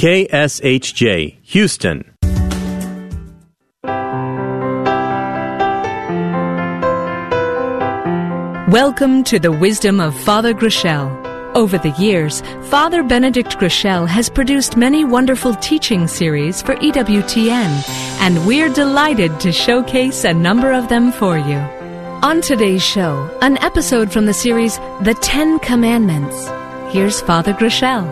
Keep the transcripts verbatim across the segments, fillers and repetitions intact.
K S H J, Houston. Welcome to the wisdom of Father Groeschel. Over the years, Father Benedict Groeschel has produced many wonderful teaching series for E W T N, and we're delighted to showcase a number of them for you. On today's show, an episode from the series The Ten Commandments. Here's Father Groeschel.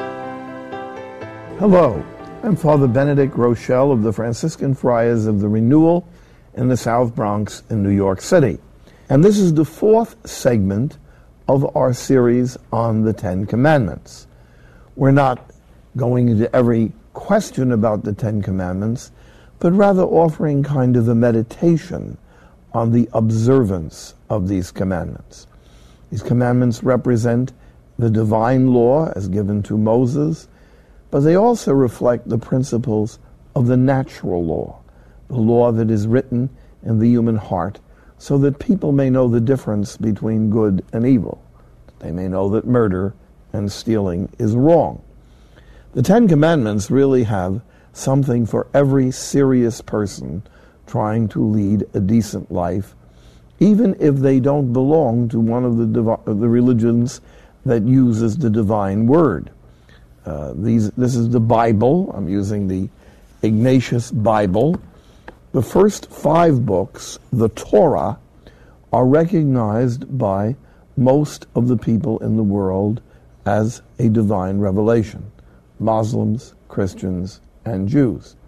Hello, I'm Father Benedict Groeschel of the Franciscan Friars of the Renewal in the South Bronx in New York City. And this is the fourth segment of our series on the Ten Commandments. We're not going into every question about the Ten Commandments, but rather offering kind of a meditation on the observance of these commandments. These commandments represent the divine law as given to Moses, but they also reflect the principles of the natural law, the law that is written in the human heart, so that people may know the difference between good and evil. They may know that murder and stealing is wrong. The Ten Commandments really have something for every serious person trying to lead a decent life, even if they don't belong to one of the, divi- the religions that uses the divine word. Uh, these, this is the Bible. I'm using the Ignatius Bible. The first five books, the Torah, are recognized by most of the people in the world as a divine revelation. Muslims, Christians, and Jews.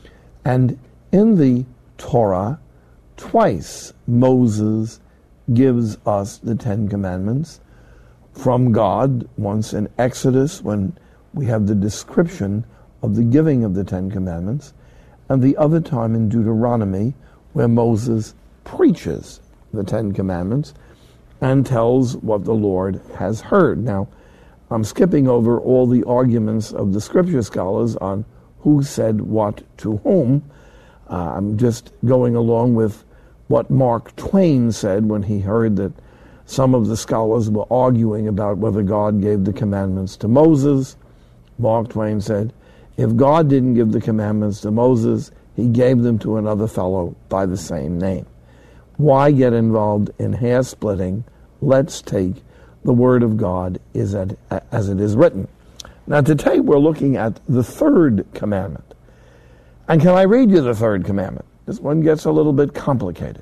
And in the Torah, twice Moses gives us the Ten Commandments from God, once in Exodus when we have the description of the giving of the Ten Commandments, and the other time in Deuteronomy where Moses preaches the Ten Commandments and tells what the Lord has heard. Now, I'm skipping over all the arguments of the scripture scholars on who said what to whom. Uh, I'm just going along with what Mark Twain said when he heard that some of the scholars were arguing about whether God gave the commandments to Moses. Mark Twain said, if God didn't give the commandments to Moses, he gave them to another fellow by the same name. Why get involved in hair splitting? Let's take the word of God is at, as it is written. Now today we're looking at the third commandment. And can I read you the third commandment? This one gets a little bit complicated.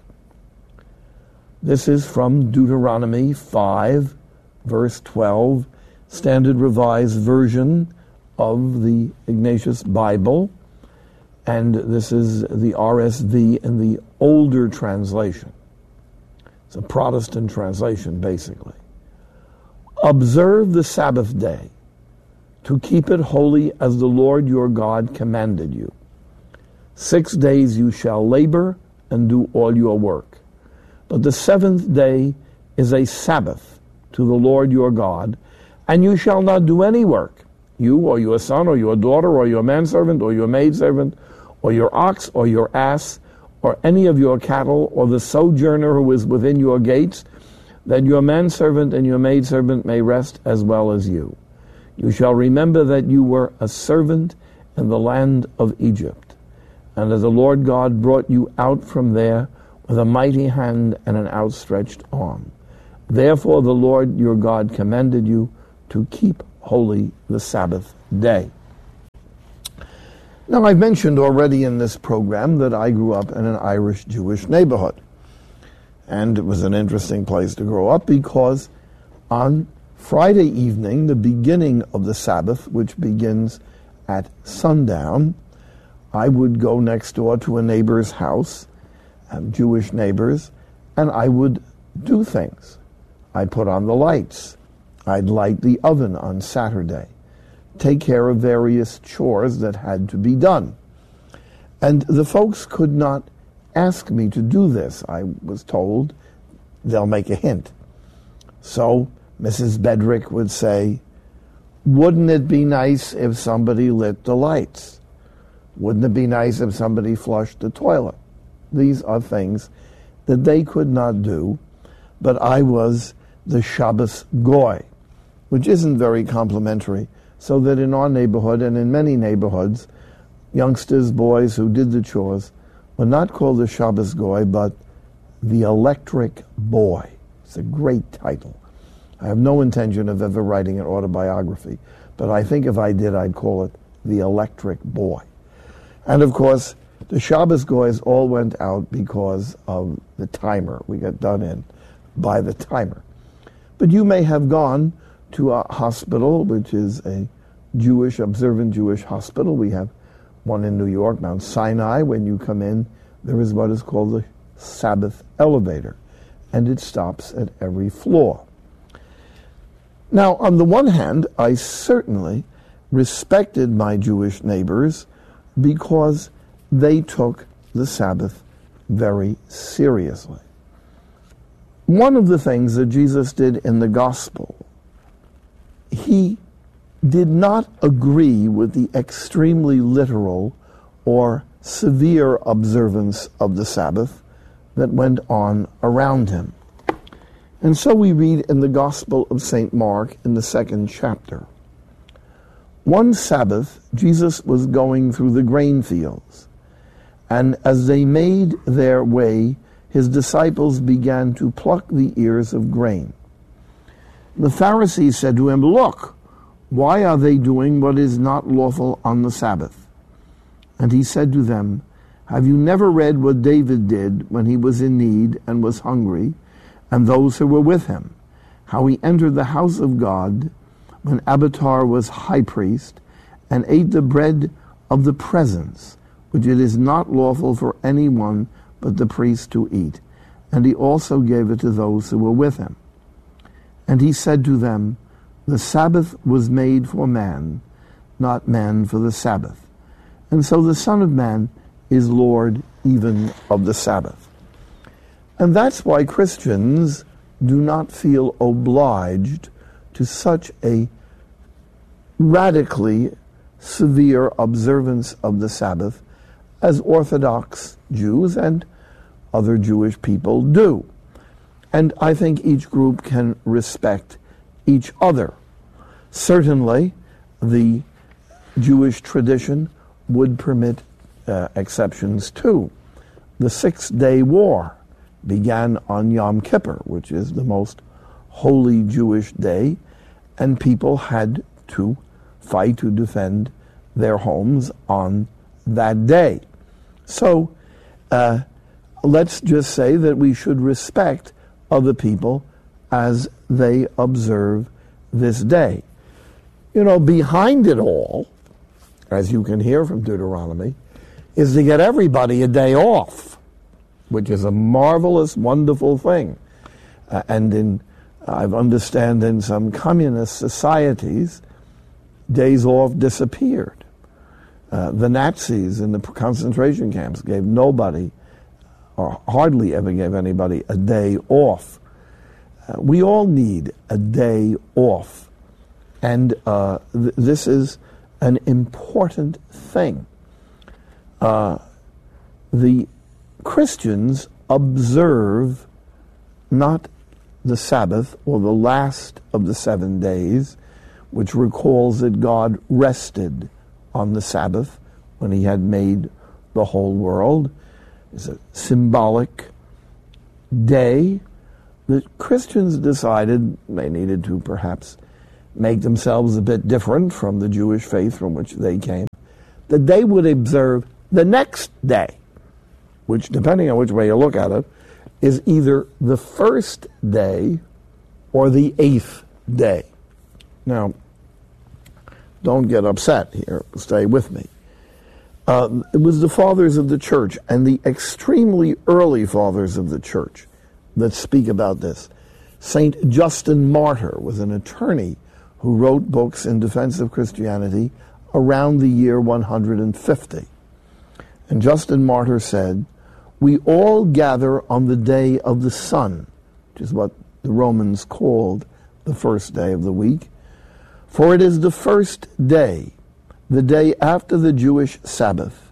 This is from Deuteronomy five, verse twelve, Standard Revised Version of the Ignatius Bible, and this is the R S V in the older translation. It's a Protestant translation, basically. Observe the Sabbath day to keep it holy as the Lord your God commanded you. Six days you shall labor and do all your work. But the seventh day is a Sabbath to the Lord your God, and you shall not do any work, you or your son or your daughter or your manservant or your maidservant or your ox or your ass or any of your cattle or the sojourner who is within your gates, that your manservant and your maidservant may rest as well as you. You shall remember that you were a servant in the land of Egypt, and that the Lord God brought you out from there with a mighty hand and an outstretched arm. Therefore the Lord your God commanded you to keep holy the Sabbath day. Now, I've mentioned already in this program that I grew up in an Irish Jewish neighborhood. And it was an interesting place to grow up because on Friday evening, the beginning of the Sabbath, which begins at sundown, I would go next door to a neighbor's house, um, Jewish neighbors, and I would do things. I'd put on the lights. I'd light the oven on Saturday, take care of various chores that had to be done. And the folks could not ask me to do this. I was told they'll make a hint. So Missus Bedrick would say, wouldn't it be nice if somebody lit the lights? Wouldn't it be nice if somebody flushed the toilet? These are things that they could not do, but I was the Shabbos Goy, which isn't very complimentary so that in our neighborhood and in many neighborhoods, youngsters, boys who did the chores were not called the Shabbos Goy, but the Electric Boy. It's a great title. I have no intention of ever writing an autobiography, but I think if I did, I'd call it the Electric Boy. And of course, the Shabbos Goys all went out because of the timer. We got done in by the timer. But you may have gone to a hospital, which is a Jewish, observant Jewish hospital. We have one in New York, Mount Sinai. When you come in, there is what is called the Sabbath elevator, and it stops at every floor. Now, on the one hand, I certainly respected my Jewish neighbors because they took the Sabbath very seriously. One of the things that Jesus did in the gospel, he did not agree with the extremely literal or severe observance of the Sabbath that went on around him. And so we read in the Gospel of Saint Mark in the second chapter. One Sabbath, Jesus was going through the grain fields, and as they made their way, his disciples began to pluck the ears of grain. The Pharisees said to him, "Look, why are they doing what is not lawful on the Sabbath?" And he said to them, "Have you never read what David did when he was in need and was hungry, and those who were with him, how he entered the house of God when Abiathar was high priest, and ate the bread of the presence, which it is not lawful for anyone but the priest to eat, and he also gave it to those who were with him. And he said to them, the Sabbath was made for man, not man for the Sabbath. And so the Son of Man is Lord even of the Sabbath." And that's why Christians do not feel obliged to such a radically severe observance of the Sabbath as Orthodox Jews and other Jewish people do. And I think each group can respect each other. Certainly, the Jewish tradition would permit uh, exceptions too. The Six-Day War began on Yom Kippur, which is the most holy Jewish day, and people had to fight to defend their homes on that day. So uh, let's just say that we should respect other people as they observe this day. You know, behind it all, as you can hear from Deuteronomy, is to get everybody a day off, which is a marvelous, wonderful thing. Uh, and in, I understand in some communist societies, days off disappeared. Uh, the Nazis in the concentration camps gave nobody, or hardly ever gave anybody, a day off. Uh, we all need a day off. And uh, th- this is an important thing. Uh, the Christians observe not the Sabbath or the last of the seven days, which recalls that God rested on the Sabbath when he had made the whole world. It's a symbolic day. The Christians decided they needed to perhaps make themselves a bit different from the Jewish faith from which they came, that they would observe the next day, which, depending on which way you look at it, is either the first day or the eighth day. Now, don't get upset here. Stay with me. Uh, it was the fathers of the church and the extremely early fathers of the church that speak about this. Saint Justin Martyr was an attorney who wrote books in defense of Christianity around the year one hundred fifty. And Justin Martyr said, "We all gather on the day of the sun," which is what the Romans called the first day of the week, "for it is the first day, the day after the Jewish Sabbath,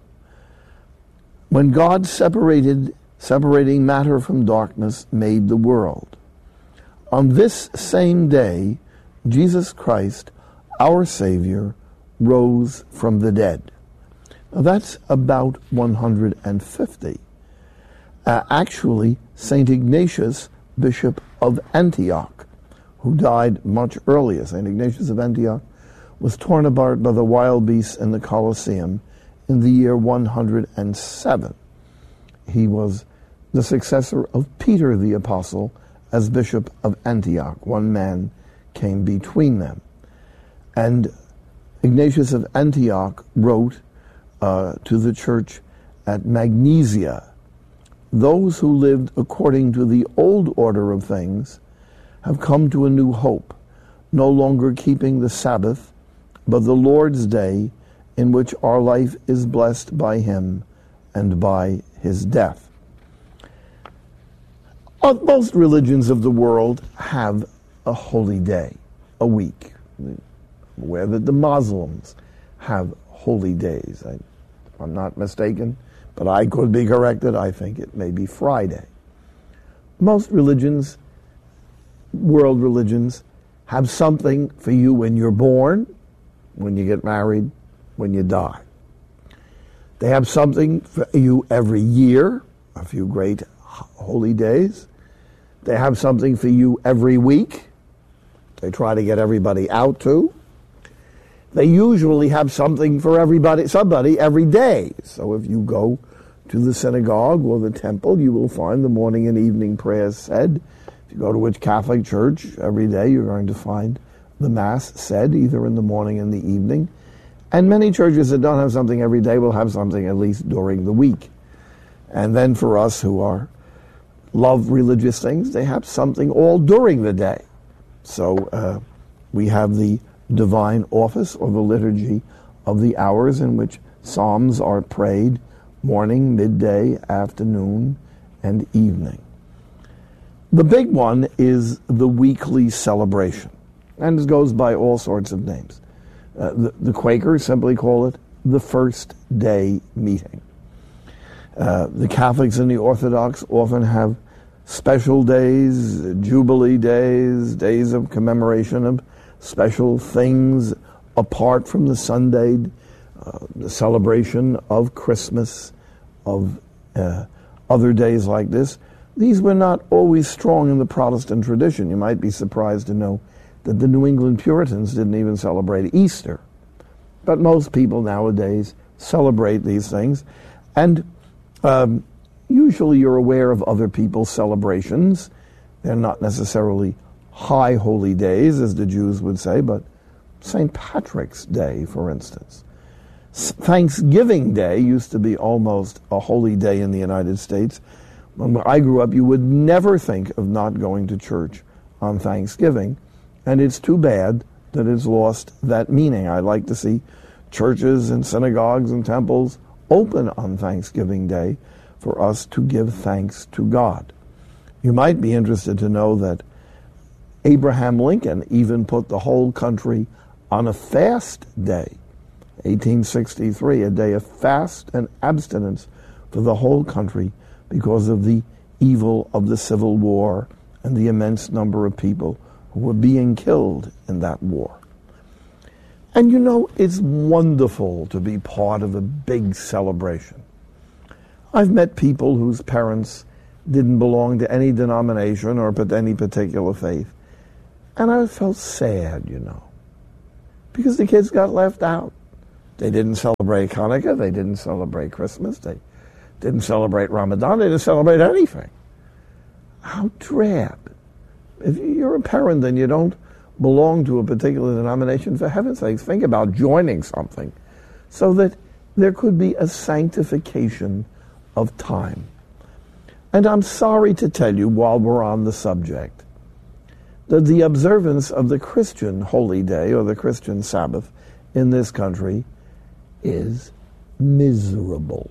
when God separated, separating matter from darkness, made the world. On this same day, Jesus Christ, our Savior rose from the dead. Now that's about one hundred fifty. Uh, actually, Saint Ignatius, Bishop of Antioch, who died much earlier, Saint Ignatius of Antioch, was torn apart by the wild beasts in the Colosseum in the year one hundred seven. He was the successor of Peter the Apostle as Bishop of Antioch. One man came between them. And Ignatius of Antioch wrote uh, to the church at Magnesia, "Those who lived according to the old order of things have come to a new hope, no longer keeping the Sabbath, but the Lord's day, in which our life is blessed by him and by his death." Most religions of the world have a holy day, a week. I'm aware that the Muslims have holy days. I, if I'm not mistaken, but I could be corrected. I think it may be Friday. Most religions, world religions, have something for you when you're born, when you get married, when you die. They have something for you every year, a few great holy days. They have something for you every week. They try to get everybody out to. They usually have something for everybody, somebody every day. So if you go to the synagogue or the temple, you will find the morning and evening prayers said. If you go to which Catholic church, every day you're going to find the Mass said, either in the morning and the evening. And many churches that don't have something every day will have something at least during the week. And then for us who are love religious things, they have something all during the day. So uh, we have the divine office or the liturgy of the hours in which psalms are prayed morning, midday, afternoon, and evening. The big one is the weekly celebration, and it goes by all sorts of names. Uh, the, the Quakers simply call it the first day meeting. Uh, the Catholics and the Orthodox often have special days, jubilee days, days of commemoration of special things apart from the Sunday, uh, the celebration of Christmas, of uh, other days like this. These were not always strong in the Protestant tradition. You might be surprised to know that the New England Puritans didn't even celebrate Easter. But most people nowadays celebrate these things. And um, usually you're aware of other people's celebrations. They're not necessarily high holy days, as the Jews would say, but Saint Patrick's Day, for instance. Thanksgiving Day used to be almost a holy day in the United States. When I grew up, you would never think of not going to church on Thanksgiving, and it's too bad that it's lost that meaning. I'd like to see churches and synagogues and temples open on Thanksgiving Day for us to give thanks to God. You might be interested to know that Abraham Lincoln even put the whole country on a fast day, eighteen sixty-three, a day of fast and abstinence for the whole country because of the evil of the Civil War and the immense number of people who were being killed in that war. And you know, it's wonderful to be part of a big celebration. I've met people whose parents didn't belong to any denomination or any particular faith, and I felt sad, you know, because the kids got left out. They didn't celebrate Hanukkah, they didn't celebrate Christmas, they didn't celebrate Ramadan, they didn't celebrate anything. How drab. If you're a parent and you don't belong to a particular denomination, for heaven's sakes, think about joining something so that there could be a sanctification of time. And I'm sorry to tell you, while we're on the subject, that the observance of the Christian holy day or the Christian Sabbath in this country is miserable.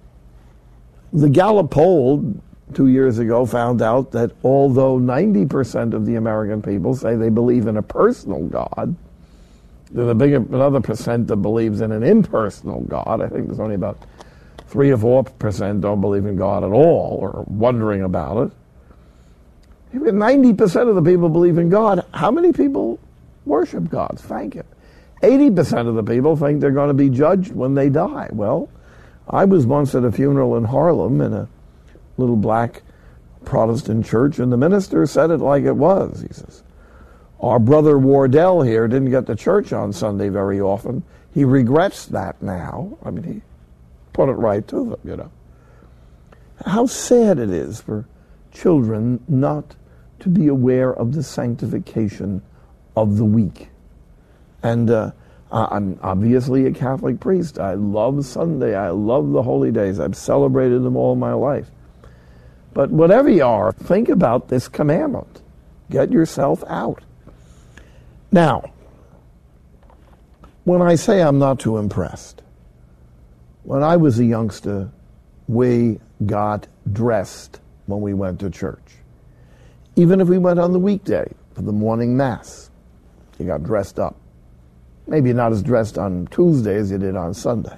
The Gallup poll two years ago found out that although ninety percent of the American people say they believe in a personal God, there's a big another percent that believes in an impersonal God. I think there's only about three or four percent don't believe in God at all or wondering about it. If ninety percent of the people believe in God, how many people worship God? Thank you. eighty percent of the people think they're going to be judged when they die. Well, I was once at a funeral in Harlem in a little black Protestant church, and the minister said it like it was. He says, our brother Wardell here didn't get to church on Sunday very often. He regrets that now. I mean, he put it right to them, you know. How sad it is for children not to be aware of the sanctification of the week. And uh, I'm obviously a Catholic priest. I love Sunday. I love the holy days. I've celebrated them all my life. But whatever you are, think about this commandment. Get yourself out. Now, when I say I'm not too impressed, when I was a youngster, we got dressed when we went to church. Even if we went on the weekday for the morning mass, you got dressed up. Maybe not as dressed on Tuesday as you did on Sunday.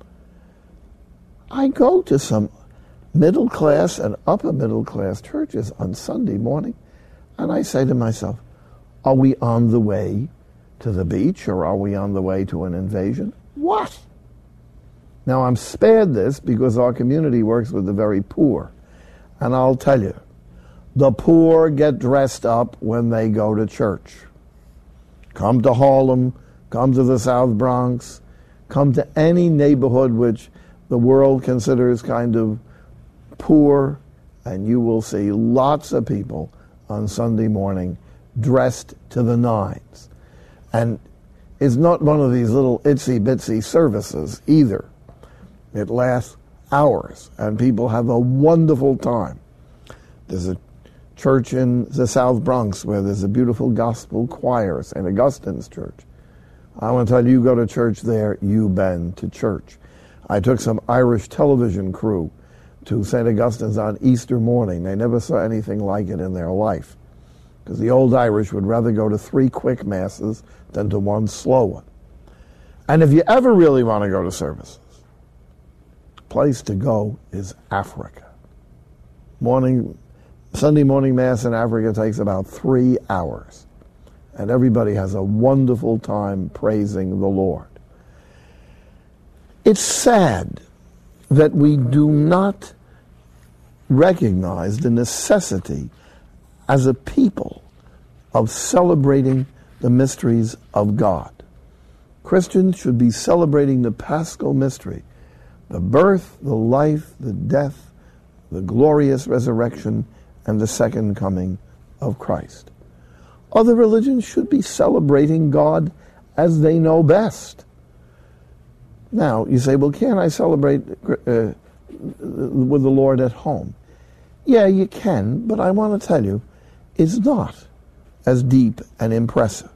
I go to some middle class and upper middle class churches on Sunday morning, and I say to myself, are we on the way to the beach, or are we on the way to an invasion? What? Now, I'm spared this because our community works with the very poor. And I'll tell you, the poor get dressed up when they go to church. Come to Harlem, come to the South Bronx, come to any neighborhood which the world considers kind of poor, and you will see lots of people on Sunday morning dressed to the nines. And it's not one of these little itsy-bitsy services either. It lasts hours, and people have a wonderful time. There's a church in the South Bronx where there's a beautiful gospel choir, Saint Augustine's Church. I want to tell you, you go to church there, you've been to church. I took some Irish television crew to Saint Augustine's on Easter morning. They never saw anything like it in their life, because the old Irish would rather go to three quick masses than to one slow one. And if you ever really want to go to services, the place to go is Africa. Morning, Sunday morning mass in Africa takes about three hours. And everybody has a wonderful time praising the Lord. It's sad that we do not recognize the necessity as a people of celebrating the mysteries of God. Christians should be celebrating the Paschal mystery, the birth, the life, the death, the glorious resurrection, and the second coming of Christ. Other religions should be celebrating God as they know best. Now, you say, well, can't I celebrate uh, with the Lord at home? Yeah, you can, but I want to tell you, it's not as deep and impressive.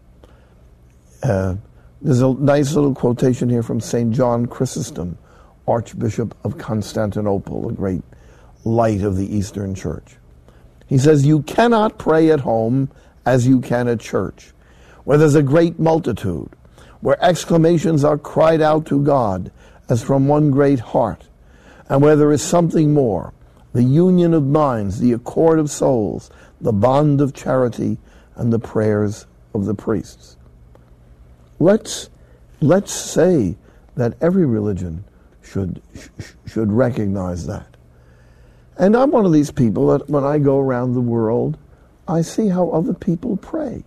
Uh, there's a nice little quotation here from Saint John Chrysostom, Archbishop of Constantinople, a great light of the Eastern Church. He says, you cannot pray at home as you can at church, where there's a great multitude, where exclamations are cried out to God as from one great heart, and where there is something more, the union of minds, the accord of souls, the bond of charity, and the prayers of the priests. Let's, let's say that every religion should, sh- should recognize that. And I'm one of these people that when I go around the world, I see how other people pray.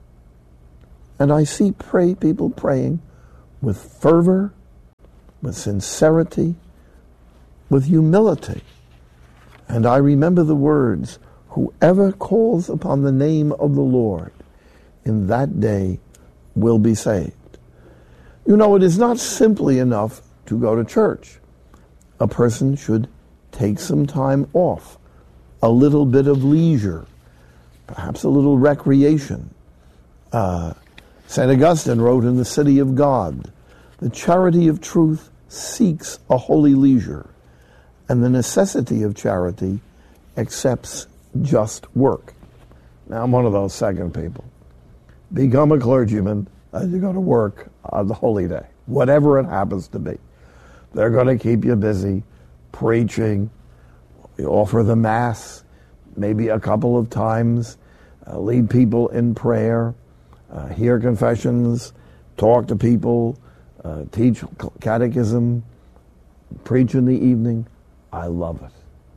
And I see pray people praying with fervor, with sincerity, with humility. And I remember the words, whoever calls upon the name of the Lord in that day will be saved. You know, it is not simply enough to go to church. A person should take some time off, a little bit of leisure, perhaps a little recreation. Uh, Saint Augustine wrote in The City of God, the charity of truth seeks a holy leisure, and the necessity of charity accepts just work. Now, I'm one of those second people. Become a clergyman, and you go to work on the holy day, whatever it happens to be. They're going to keep you busy preaching, you offer the Mass, maybe a couple of times, uh, lead people in prayer, uh, hear confessions, talk to people, uh, teach catechism, preach in the evening. I love it.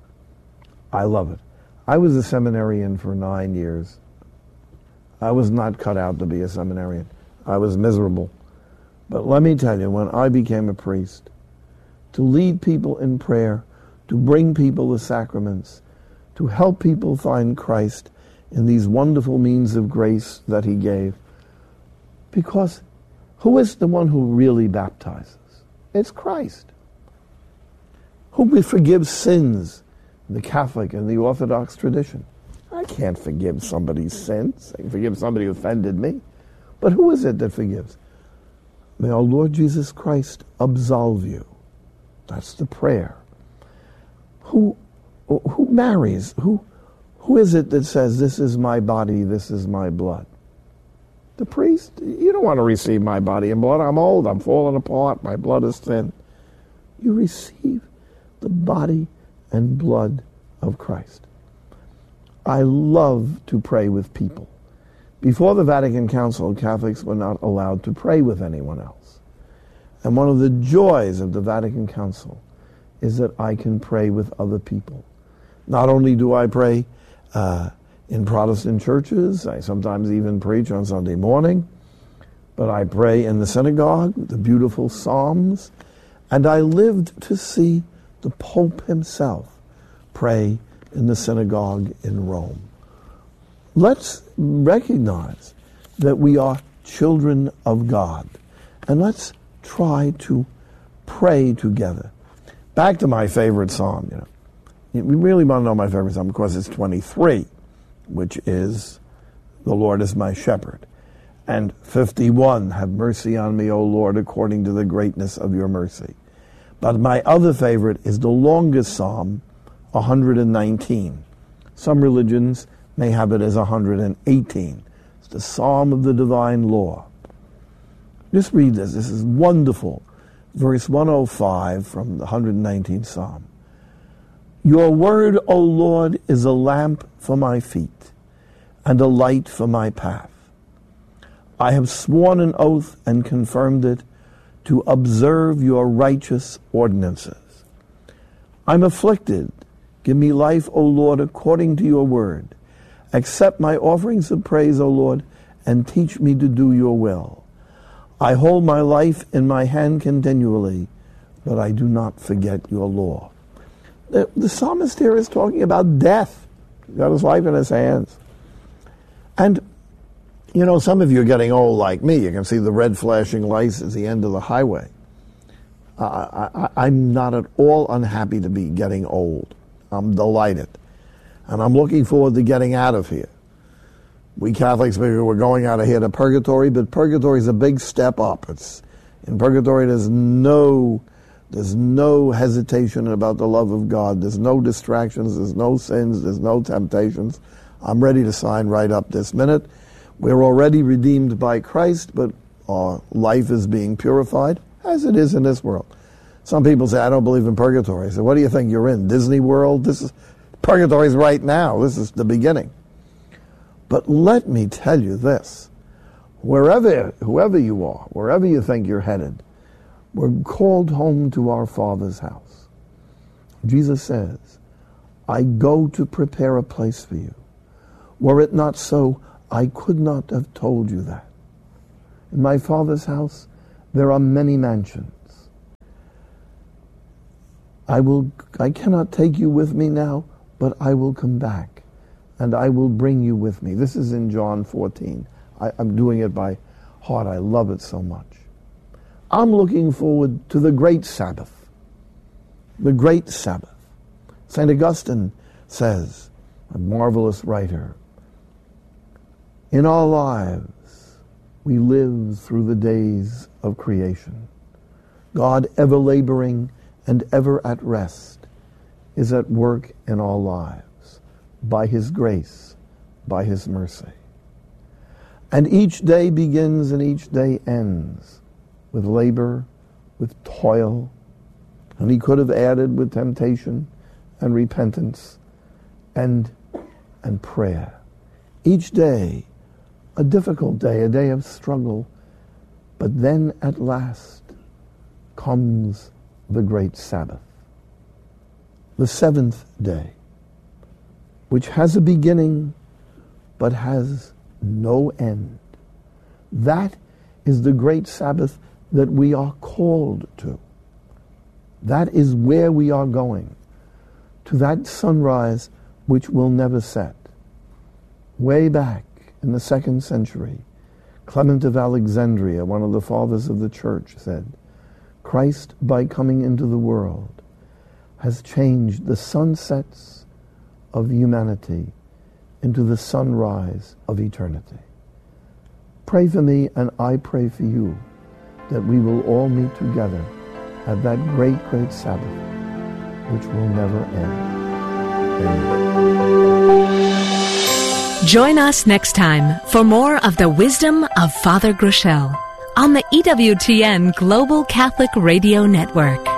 I love it. I was a seminarian for nine years. I was not cut out to be a seminarian. I was miserable. But let me tell you, when I became a priest, to lead people in prayer, to bring people the sacraments, to help people find Christ in these wonderful means of grace that he gave. Because who is the one who really baptizes? It's Christ. Who forgives sins? The Catholic and the Orthodox tradition. I can't forgive somebody's sins. I can forgive somebody who offended me. But who is it that forgives? May our Lord Jesus Christ absolve you. That's the prayer. Who who marries? Who who is it that says, this is my body, this is my blood? The priest. You don't want to receive my body and blood. I'm old, I'm falling apart, my blood is thin. You receive the body and blood of Christ. I love to pray with people. Before the Vatican Council, Catholics were not allowed to pray with anyone else. And one of the joys of the Vatican Council is that I can pray with other people. Not only do I pray uh, in Protestant churches, I sometimes even preach on Sunday morning, but I pray in the synagogue, the beautiful Psalms, and I lived to see the Pope himself pray in the synagogue in Rome. Let's recognize that we are children of God, and let's try to pray together. Back to my favorite psalm, you know. We really want to know my favorite psalm because it's twenty-three, which is, the Lord is my shepherd. And fifty-one, have mercy on me, O Lord, according to the greatness of your mercy. But my other favorite is the longest psalm, one hundred nineteen. Some religions may have it as one hundred eighteen. It's the Psalm of the Divine Law. Just read this. This is wonderful. Verse one oh five from the one hundred nineteenth Psalm. Your word, O Lord, is a lamp for my feet and a light for my path. I have sworn an oath and confirmed it to observe your righteous ordinances. I'm afflicted. Give me life, O Lord, according to your word. Accept my offerings of praise, O Lord, and teach me to do your will. I hold my life in my hand continually, but I do not forget your law. The, the psalmist here is talking about death. He's got his life in his hands. And, you know, some of you are getting old like me. You can see the red flashing lights at the end of the highway. Uh, I, I'm not at all unhappy to be getting old. I'm delighted. And I'm looking forward to getting out of here. We Catholics, we're going out of here to purgatory, but purgatory is a big step up. It's in purgatory, there's no, there's no hesitation about the love of God. There's no distractions. There's no sins. There's no temptations. I'm ready to sign right up this minute. We're already redeemed by Christ, but our life is being purified, as it is in this world. Some people say, I don't believe in purgatory. I say, what do you think you're in? Disney World? This is purgatory is right now. This is the beginning. But let me tell you this. Wherever, whoever you are, wherever you think you're headed, we're called home to our Father's house. Jesus says, I go to prepare a place for you. Were it not so, I could not have told you that. In my Father's house, there are many mansions. I will, I cannot take you with me now, but I will come back, and I will bring you with me. This is in John fourteen. I, I'm doing it by heart. I love it so much. I'm looking forward to the great Sabbath. The great Sabbath. Saint Augustine says, a marvelous writer, in our lives, we live through the days of creation. God, ever laboring and ever at rest, is at work in our lives by his grace, by his mercy. And each day begins and each day ends with labor, with toil, and he could have added with temptation and repentance and, and prayer. Each day, a difficult day, a day of struggle, But then at last comes the great Sabbath, the seventh day, which has a beginning but has no end. That is the great Sabbath that we are called to. That is where we are going, to that sunrise which will never set. Way back in the second century, Clement of Alexandria, one of the fathers of the church, said, Christ, by coming into the world, has changed the sunsets of humanity into the sunrise of eternity. Pray for me, and I pray for you, that we will all meet together at that great, great Sabbath, which will never end. Amen. Join us next time for more of the wisdom of Father Groeschel on the E W T N Global Catholic Radio Network.